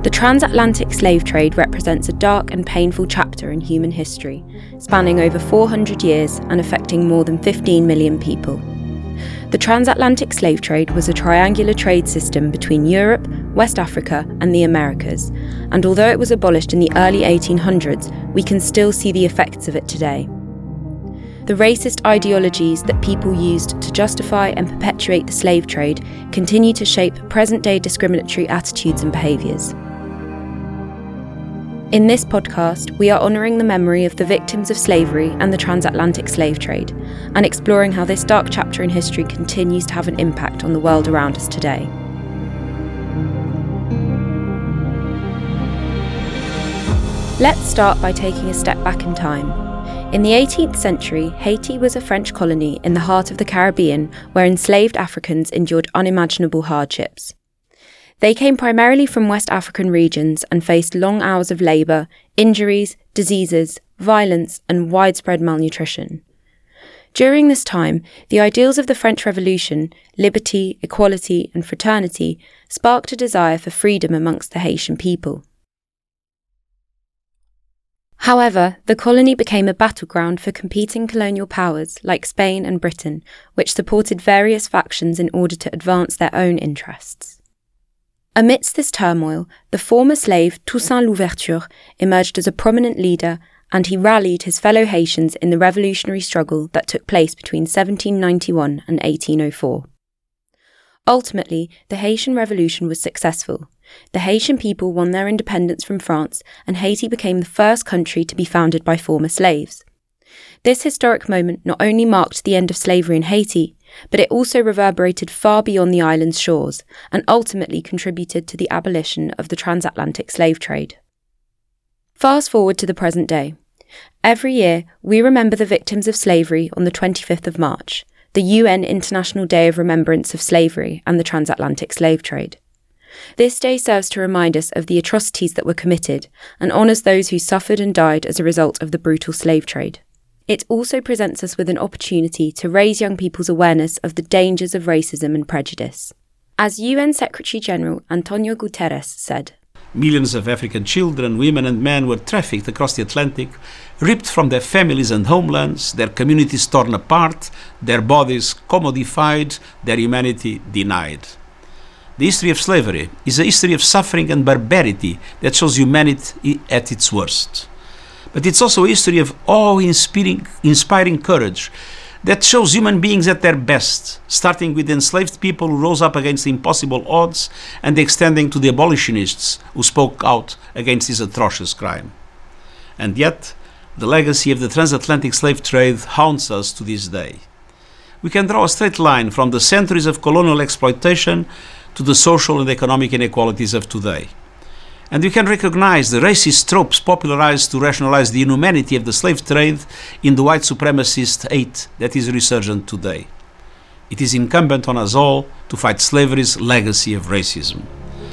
The transatlantic slave trade represents a dark and painful chapter in human history, spanning over 400 years and affecting more than 15 million people. The transatlantic slave trade was a triangular trade system between Europe, West Africa, and the Americas, and although it was abolished in the early 1800s, we can still see the effects of it today. The racist ideologies that people used to justify and perpetuate the slave trade continue to shape present-day discriminatory attitudes and behaviours. In this podcast, we are honouring the memory of the victims of slavery and the transatlantic slave trade, and exploring how this dark chapter in history continues to have an impact on the world around us today. Let's start by taking a step back in time. In the 18th century, Haiti was a French colony in the heart of the Caribbean where enslaved Africans endured unimaginable hardships. They came primarily from West African regions and faced long hours of labour, injuries, diseases, violence, and widespread malnutrition. During this time, the ideals of the French Revolution, liberty, equality, and fraternity, sparked a desire for freedom amongst the Haitian people. However, the colony became a battleground for competing colonial powers like Spain and Britain, which supported various factions in order to advance their own interests. Amidst this turmoil, the former slave Toussaint Louverture emerged as a prominent leader, and he rallied his fellow Haitians in the revolutionary struggle that took place between 1791 and 1804. Ultimately, the Haitian Revolution was successful. The Haitian people won their independence from France, and Haiti became the first country to be founded by former slaves. This historic moment not only marked the end of slavery in Haiti, but it also reverberated far beyond the island's shores and ultimately contributed to the abolition of the transatlantic slave trade. Fast forward to the present day. Every year, we remember the victims of slavery on the 25th of March, the UN International Day of Remembrance of Slavery and the Transatlantic Slave Trade. This day serves to remind us of the atrocities that were committed and honours those who suffered and died as a result of the brutal slave trade. It also presents us with an opportunity to raise young people's awareness of the dangers of racism and prejudice. As UN Secretary-General Antonio Guterres said, "Millions of African children, women and men were trafficked across the Atlantic, ripped from their families and homelands, their communities torn apart, their bodies commodified, their humanity denied." The history of slavery is a history of suffering and barbarity that shows humanity at its worst. But it's also a history of awe-inspiring courage that shows human beings at their best, starting with enslaved people who rose up against impossible odds and extending to the abolitionists who spoke out against this atrocious crime. And yet, the legacy of the transatlantic slave trade haunts us to this day. We can draw a straight line from the centuries of colonial exploitation to the social and economic inequalities of today. And we can recognize the racist tropes popularized to rationalize the inhumanity of the slave trade in the white supremacist hate that is resurgent today. It is incumbent on us all to fight slavery's legacy of racism.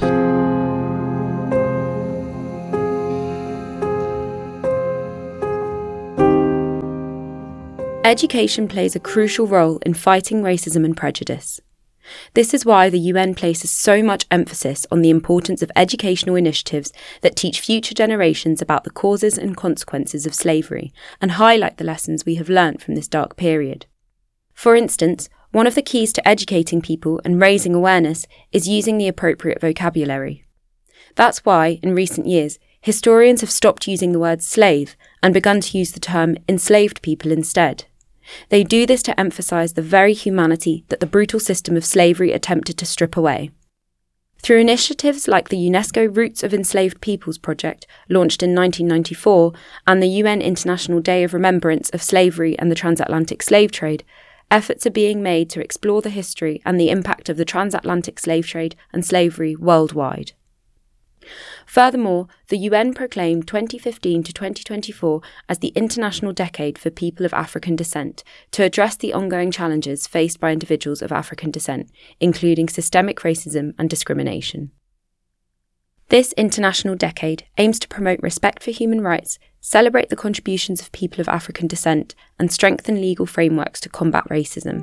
Education plays a crucial role in fighting racism and prejudice. This is why the UN places so much emphasis on the importance of educational initiatives that teach future generations about the causes and consequences of slavery and highlight the lessons we have learnt from this dark period. For instance, one of the keys to educating people and raising awareness is using the appropriate vocabulary. That's why, in recent years, historians have stopped using the word slave and begun to use the term enslaved people instead. They do this to emphasise the very humanity that the brutal system of slavery attempted to strip away. Through initiatives like the UNESCO Roots of Enslaved Peoples project, launched in 1994, and the UN International Day of Remembrance of Slavery and the Transatlantic Slave Trade, efforts are being made to explore the history and the impact of the transatlantic slave trade and slavery worldwide. Furthermore, the UN proclaimed 2015 to 2024 as the International Decade for People of African Descent to address the ongoing challenges faced by individuals of African descent, including systemic racism and discrimination. This International Decade aims to promote respect for human rights, celebrate the contributions of people of African descent, and strengthen legal frameworks to combat racism.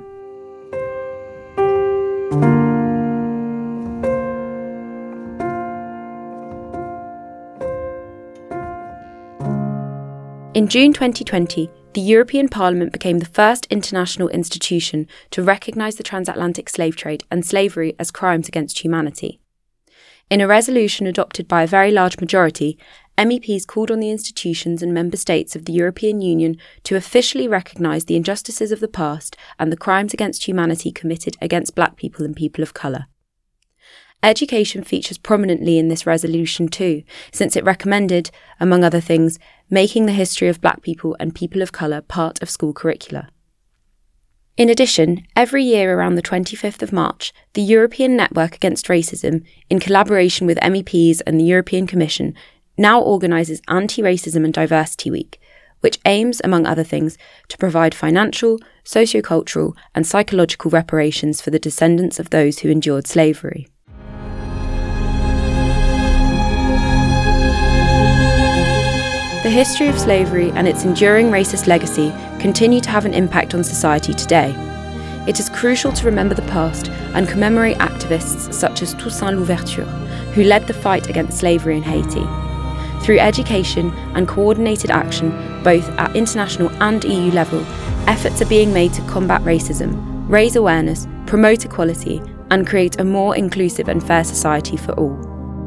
In June 2020, the European Parliament became the first international institution to recognise the transatlantic slave trade and slavery as crimes against humanity. In a resolution adopted by a very large majority, MEPs called on the institutions and member states of the European Union to officially recognise the injustices of the past and the crimes against humanity committed against black people and people of colour. Education features prominently in this resolution too, since it recommended, among other things, making the history of black people and people of colour part of school curricula. In addition, every year around the 25th of March, the European Network Against Racism, in collaboration with MEPs and the European Commission, now organises Anti-Racism and Diversity Week, which aims, among other things, to provide financial, socio-cultural and psychological reparations for the descendants of those who endured slavery. The history of slavery and its enduring racist legacy continue to have an impact on society today. It is crucial to remember the past and commemorate activists such as Toussaint Louverture, who led the fight against slavery in Haiti. Through education and coordinated action, both at international and EU level, efforts are being made to combat racism, raise awareness, promote equality, and create a more inclusive and fair society for all.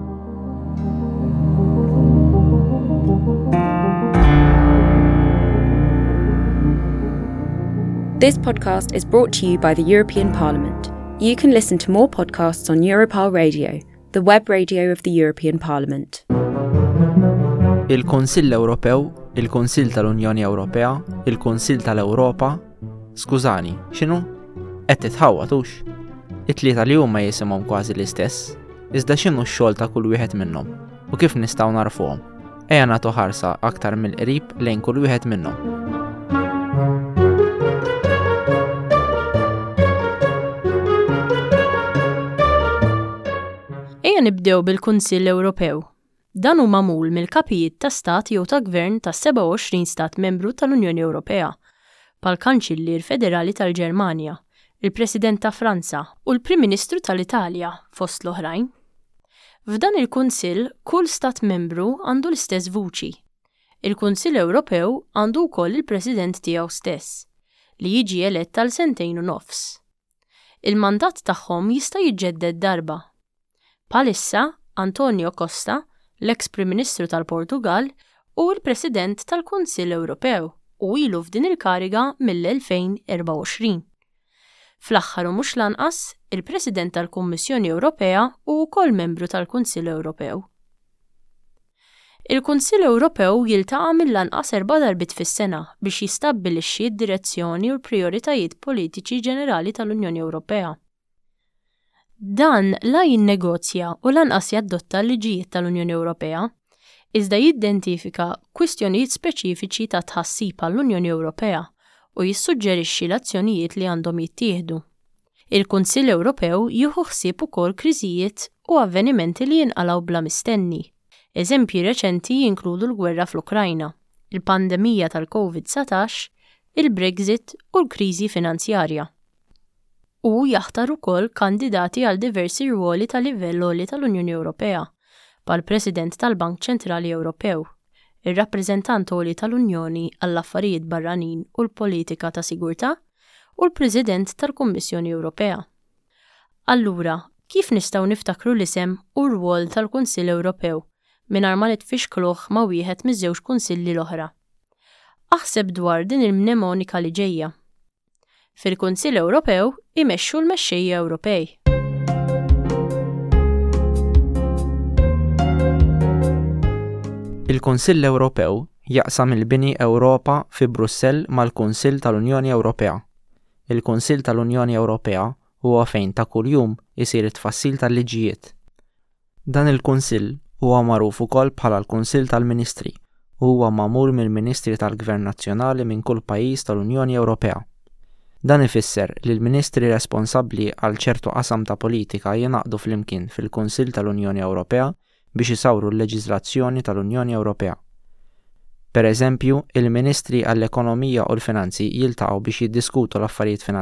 This podcast is brought to you by the European Parliament. You can listen to more podcasts on Europal Radio, the web radio of the European Parliament. Il-Kunsill Ewropew, il-Kunsill tal-Unjoni Ewropea, il-Kunsill tal-Ewropa. Skużani, x'inhu? Qed titħawwatux. It-tlieta li huma jisimhom kważi l-istess, iżda x'inhu x-xogħol ta' kull wieħed minnhom u kif nistgħu narfuhom. Ejja nagħtu ħarsa aktar mill-qrib lejn kull wieħed minnhom. Ejja nibdew bil-Kunsill Ewropew. Dan hu magħmul mill-kapijiet ta' stat jew ta' gvern ta' 27 stat membru tal-Unjoni Ewropea, bħall-Kanċillier Federali tal-Ġermanja, il-President ta' Franza u l-Prim Ministru tal-Italja fost l-oħrajn. F'dan il-Kunsill kull stat membru għandu l-istess vuċi. Il-Kunsill Ewropew għandu wkoll il-President tiegħu stess, li jiġi elett tal 2 u nofs. Il-mandat tagħhom jista' jiġġedded darba. Bħalissa Antonio Costa, l-eks Prim Ministru tal-Portugal u l-President tal-Kunsill Ewropew u ilu f'din il-kariga mill-2024. Fl-aħħar u mhux lanqas, il-President tal-Kummissjoni Ewropea u wkoll membru tal-Kunsill Ewropew. Il-Kunsill Ewropew jiltaqa' mill-anqas 4 darbiet fis-sena biex jistabbilixxi d-direzzjoni u l-prijoritajiet politiċi ġenerali tal-Unjoni Ewropea. Dan la jinnegozja u lanqas jaddotta l-liġijiet tal-Unjoni Ewropea, iżda jidentifika kwistjonijiet speċifiċi ta' tħassib għall-Unjoni Ewropea u jissuġġerixxi l-azzjonijiet li għandhom jittieħdu. Il-Kunsill Ewropew jieħu ħsieb ukoll kriżijiet u avvenimenti li jinqalgħu bla mistenni. Eżempji reċenti jinkludu l-gwerra fl-Ukrajna, il-pandemija tal-COVID-19, il-Brexit u l-kriżi finanzjarja. U jaħtar ukoll kandidati għal diversi ruoli ta' livell għoli tal-Unjoni Ewropea, bħall-President tal-Bank Ċentrali Ewropew, ir-Rappreżentant għoli tal-Unjoni għall-Affarijiet Barranin u l-Politika ta' Sigurtà u l-President tal-Kummissjoni Ewropea. Allura, kif nistgħu niftakru l-isem u r-rwol tal-Kunsill Ewropew mingħajr ma nitfixkluh ma' wieħed miż-żewġ kunsilli l-oħra? Aħseb dwar din il-mnemonika li ġejja. Fil-Kunsill Ewropew imexxu l-mexxejja Ewropej. Il-Kunsill Ewropew jaqsam il-bini Ewropa fi Brussell mal-Kunsill tal-Unjoni Ewropea. Il-Kunsill tal-Unjoni Ewropea huwa fejn ta' kuljum isir it-tfassil tal-liġijiet. Dan il-Kunsill huwa magħruf ukoll bħala l-Kunsill tal-Ministri u huwa magħmul mill-Ministri tal-Gvern Nazzjonali minn kull pajjiż tal-Unjoni Ewropea. Dan ifisser li l-Ministri responsabbli għal ċertu qasam ta' politika jingħaqdu flimkien fil-Kunsill tal-Unjoni Ewropea biex isawru l-leġiżlazzjoni tal-Unjoni Ewropea. Pereżempju, il-Ministri għall-Ekonomija u l-Finanzi jiltaqgħu biex jiddiskutu l-affarijiet finanzjarji u l-Ministri għall-Ġustizzja jitrattaw kwistjonijiet ġudizzjarji. Il-Kunsill tal-Unjoni Ewropea jingħaqad kull 4 snin biex jiddeċiedi dwar il-politika tal-Unjoni Ewropea.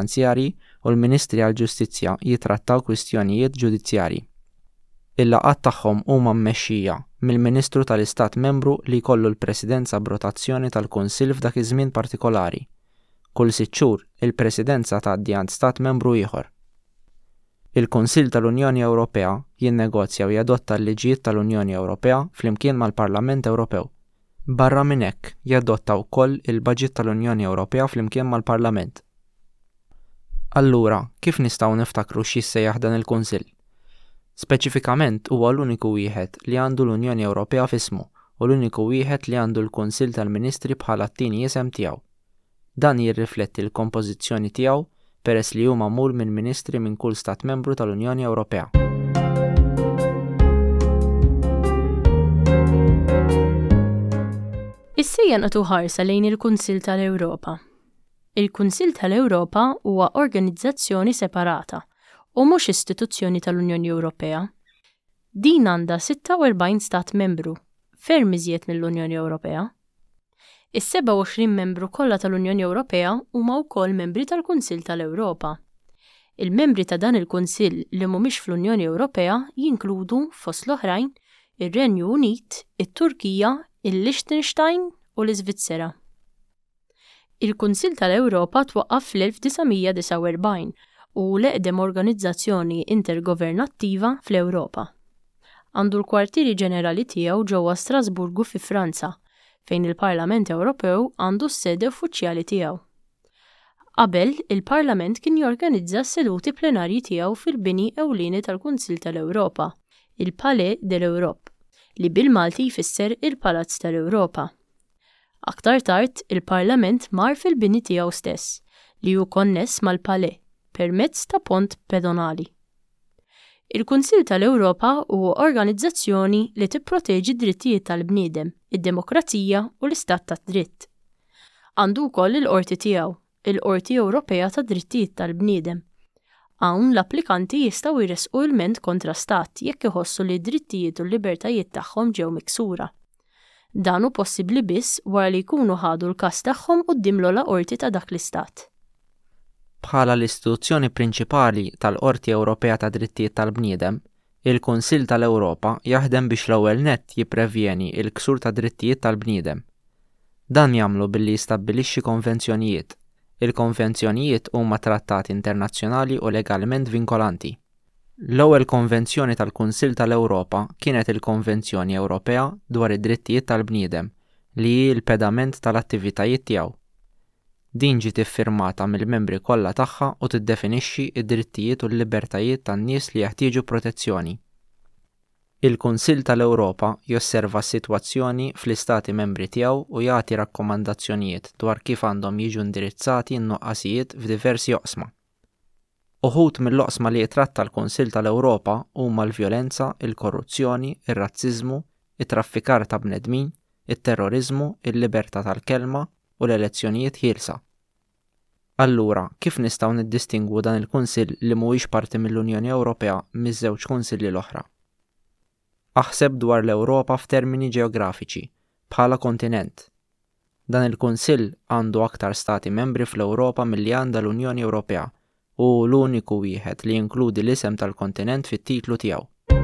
Il-laqgħat tagħhom huma mmexxija mill-Ministru tal-Istat Membru li jkollu l-Presidenza b'rotazzjoni tal-Kunsill f'dak iż-żmien partikolari. Kull 6 xhur il-Presidenza tgħaddi għand Stat Membru ieħor. Il-Kunsill tal-Unjoni Ewropea jinnegozja u jadotta l-liġijiet tal-Unjoni Ewropea flimkien mal-Parlament Ewropew. Barra minn hekk jadotta wkoll il-Baġit tal-Unjoni Ewropea flimkien mal-Parlament. Allura, kif nistgħu niftakru x'jissejjaħ dan il-Kunsill? Speċifikament huwa l-uniku wieħed li għandu l-Unjoni Ewropea f'ismu u l-uniku wieħed li għandu l-Kunsill tal-Ministri bħala t-tieni isem tiegħu. Dan jirrifletti l-kompożizzjoni tiegħu peress li huma magħmul minn ministri minn kull stat membru tal-Unjoni Ewropea. Issejja nagħtu ħarsa lejn il-Kunsill tal-Ewropa. Il-Kunsill tal-Ewropa huwa organizzazzjoni separata u mhux istituzzjoni tal-Unjoni Ewropea. Din għandha 46 stat membru, ferm iżjed mill-Unjoni Ewropea. Is-27 membru kollha tal-Unjoni Ewropea huma wkoll membri tal-Kunsill tal-Ewropa. Il-membri ta' dan il-Kunsill li mhumiex fl-Unjoni Ewropea jinkludu fost l-oħrajn ir-Renju Unit, it-Turkija, il-Liechtenstein u l-Iżvizzera. Il-Kunsill tal-Ewropa twaqqaf fl-1949 u l-eqdem organizzazzjoni intergovernattiva fl-Ewropa. Għandu l-kwartieri ġenerali tiegħu ġewwa Strasburgu fi Franza, fejn il-Parlament Ewropew għandu s-sede uffiċjali tiegħu. Qabel, il-Parlament kien jorganizza s-seduti plenarji tiegħu fil-bini ewlieni tal-Kunsill tal-Ewropa, il-Palais de l'Europe, li bil-Malti jfisser il-Palazz tal-Ewropa. Aktar tard, il-Parlament mar fil-bini tiegħu stess, li hu konness mal-Palais permezz ta' pont pedonali. Il-Kunsill tal-Ewropa huwa organizzazzjoni li tipproteġi d-drittijiet tal-bniedem, id-demokrazija u l-istat ta' dritt. Għandu wkoll il-qorti tiegħu, il-Qorti Ewropea ta' Drittijiet tal-Bniedem. Hawn l-applikanti jistgħu jresqu ilment kontra stat jekk iħossu li d-drittijiet u l-libertajiet tagħhom ġew miksura. Dan hu possibbli biss wara li jkunu ħadu l-każ tagħhom quddiem l-ogħla qorti ta' dak l-istat. Bħala l-istituzzjoni prinċipali tal-Qorti Ewropea ta' Drittijiet tal-Bniedem, il-Kunsill tal-Ewropa jaħdem biex l-ewwel nett jipprevjeni l-ksur ta' drittijiet tal-bniedem. Dan jagħmlu billi jistabbilixxi konvenzjonijiet. Il-konvenzjonijiet huma trattati internazzjonali u legalment vinkolanti. L-ewwel konvenzjoni tal-Kunsill tal-Ewropa kienet il-Konvenzjoni Ewropea dwar id-drittijiet tal-bniedem li hi l-pedament tal-attivitajiet tiegħu. Din ġiet iffirmata mill-membri kollha tagħha u tiddefinixxi d-drittijiet u l-libertajiet tan-nies li jeħtieġu protezzjoni. Il-Kunsill tal-Ewropa josserva s-sitwazzjoni fl-istati membri tiegħu u jagħti rakkomandazzjonijiet dwar kif għandhom jiġu indirizzati n-nuqqasijiet f'diversi oqsma. Uħud mill-oqsma li jitratta l-Kunsill tal-Ewropa huma l-vjolenza, il-korruzzjoni, ir-razziżmu, it-traffikar ta' bnedmin, it-terrorizmu, il-libertà tal-kelma u l-elezzjonijiet ħielsa. Allura, kif nistgħu niddistingwu dan il-Kunsill li mhuwiex parti mill-Unjoni Ewropea miż-żewġ kunsilli l-oħra? Aħseb dwar l-Ewropa f'termini ġeografiċi, bħala kontinent. Dan il-Kunsill għandu aktar stati membri fl-Ewropa milli għandha l-Unjoni Ewropea u l-uniku wieħed li jinkludi l-isem tal-kontinent fit-titlu tiegħu.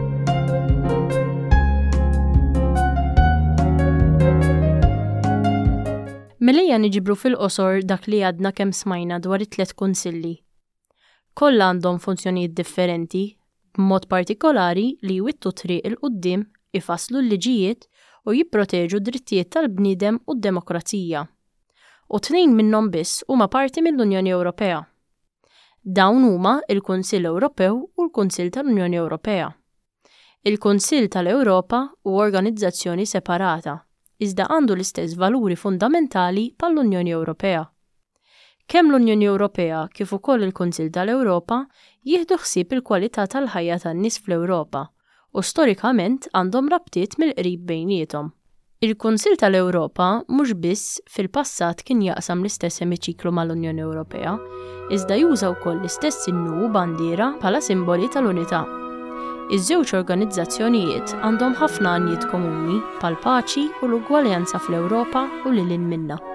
Mela niġibru fil-qosor dak li għadna kemm smajna dwar it-tliet kunsilli. Kollha għandhom funzjonijiet differenti, b'mod partikolari li jwittu triq il-qudiem, ifasslu l-liġijiet u jipproteġu d-drittijiet tal-bniedem u d-demokrazija. U 2 minnhom biss huma parti mill-Unjoni Ewropea. Dawn huma il-Kunsill Ewropew u l-Kunsill tal-Unjoni Ewropea. Il-Kunsill tal-Ewropa huwa organizzazzjoni separata, iżda għandu l-istess valuri fundamentali bħall-Unjoni Ewropea. Kemm l-Unjoni Ewropea kif ukoll il-Kunsill tal-Ewropa jieħdu ħsieb il-kwalità tal-ħajja tan-nies fl-Ewropa u storikament għandhom rabtiet mill-qrib bejniethom. Il-Kunsill tal-Ewropa mhux biss fil-passat kien jaqsam l-istess emiċiklu mal-Unjoni Ewropea, iżda juża wkoll l-istess sinnu u bandiera bħala simboli tal-unità. Iż-żewġ organizzazzjonijiet għandhom ħafna għanijiet komuni bħall paċi u l-ugwaljanza fl-Ewropa u lil minna.